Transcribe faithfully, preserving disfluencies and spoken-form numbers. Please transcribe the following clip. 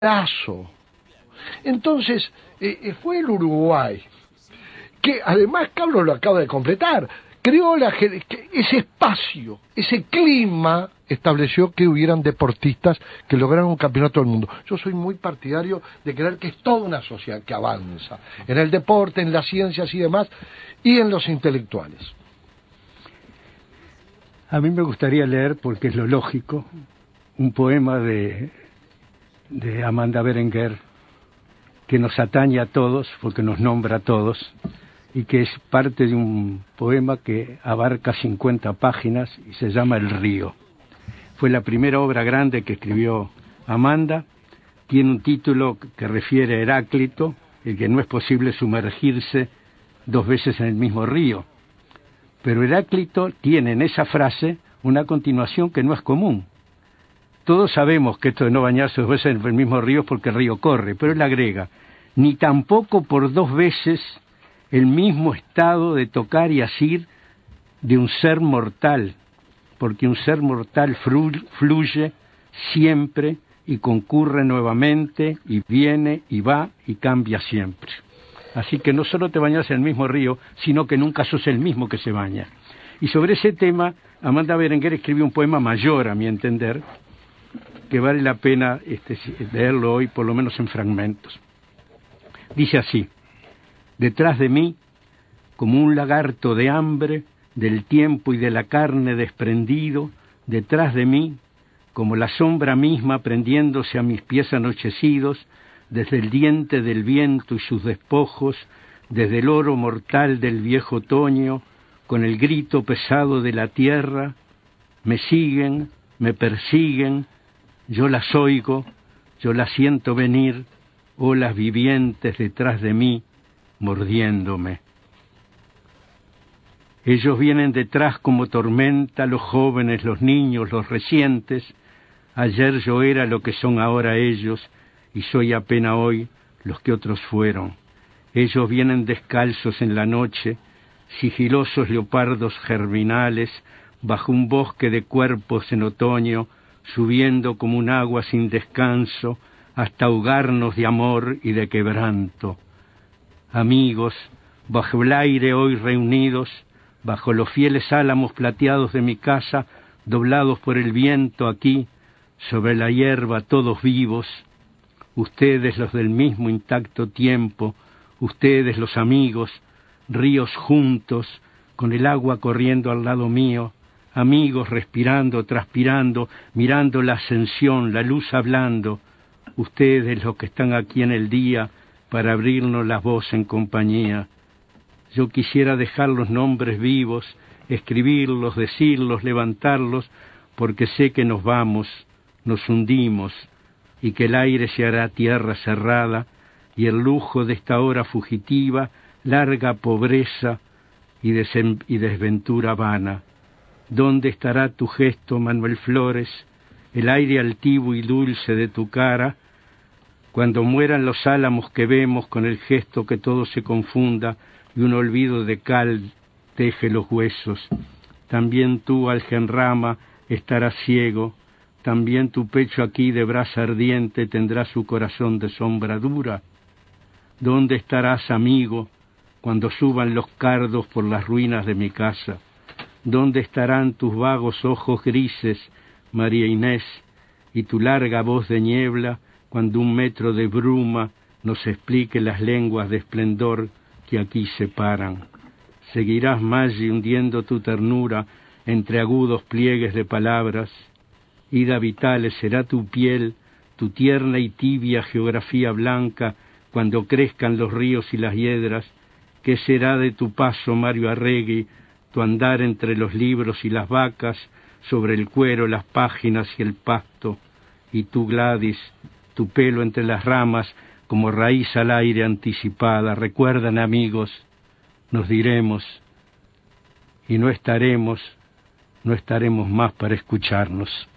Lazo. Entonces, eh, fue el Uruguay, que además Carlos lo acaba de completar, creó la, ese espacio, ese clima, estableció que hubieran deportistas que lograran un campeonato del mundo. Yo soy muy partidario de creer que es toda una sociedad que avanza, en el deporte, en las ciencias y demás, y en los intelectuales. A mí me gustaría leer, porque es lo lógico, un poema de, de Amanda Berenguer, que nos atañe a todos, porque nos nombra a todos, y que es parte de un poema que abarca cincuenta páginas y se llama El río. Fue la primera obra grande que escribió Amanda, tiene un título que refiere a Heráclito, el que no es posible sumergirse dos veces en el mismo río. Pero Heráclito tiene en esa frase una continuación que no es común. Todos sabemos que esto de no bañarse dos veces en el mismo río es porque el río corre, pero él agrega, ni tampoco por dos veces el mismo estado de tocar y asir de un ser mortal, porque un ser mortal fluye siempre y concurre nuevamente y viene y va y cambia siempre. Así que no solo te bañas en el mismo río, sino que nunca sos el mismo que se baña. Y sobre ese tema, Amanda Berenguer escribió un poema mayor, a mi entender, que vale la pena este, leerlo hoy, por lo menos en fragmentos. Dice así: detrás de mí, como un lagarto de hambre, del tiempo y de la carne desprendido, detrás de mí, como la sombra misma prendiéndose a mis pies anochecidos, desde el diente del viento y sus despojos, desde el oro mortal del viejo otoño, con el grito pesado de la tierra, me siguen, me persiguen, yo las oigo, yo las siento venir, olas vivientes detrás de mí, mordiéndome. Ellos vienen detrás como tormenta, los jóvenes, los niños, los recientes. Ayer yo era lo que son ahora ellos, y soy apenas hoy los que otros fueron. Ellos vienen descalzos en la noche, sigilosos leopardos germinales, bajo un bosque de cuerpos en otoño, subiendo como un agua sin descanso, hasta ahogarnos de amor y de quebranto. Amigos, bajo el aire hoy reunidos, bajo los fieles álamos plateados de mi casa, doblados por el viento aquí, sobre la hierba todos vivos, ustedes los del mismo intacto tiempo, ustedes los amigos, ríos juntos, con el agua corriendo al lado mío, amigos respirando, transpirando, mirando la ascensión, la luz hablando, ustedes los que están aquí en el día para abrirnos la voz en compañía. Yo quisiera dejar los nombres vivos, escribirlos, decirlos, levantarlos, porque sé que nos vamos, nos hundimos, y que el aire se hará tierra cerrada, y el lujo de esta hora fugitiva, larga pobreza y, desem- y desventura vana. ¿Dónde estará tu gesto, Manuel Flores, el aire altivo y dulce de tu cara, cuando mueran los álamos que vemos con el gesto que todo se confunda y un olvido de cal teje los huesos? También tú, algenrama, estarás ciego, también tu pecho aquí de brasa ardiente tendrá su corazón de sombra dura. ¿Dónde estarás, amigo, cuando suban los cardos por las ruinas de mi casa? ¿Dónde estarán tus vagos ojos grises, María Inés, y tu larga voz de niebla, cuando un metro de bruma nos explique las lenguas de esplendor que aquí separan? Seguirás, Maggi, hundiendo tu ternura entre agudos pliegues de palabras. Ida Vitales, será tu piel, tu tierna y tibia geografía blanca, cuando crezcan los ríos y las hiedras. ¿Qué será de tu paso, Mario Arregui, tu andar entre los libros y las vacas, sobre el cuero, las páginas y el pasto? Y tú, Gladys, tu pelo entre las ramas, como raíz al aire anticipada. Recuerdan, amigos, nos diremos, y no estaremos, no estaremos más para escucharnos.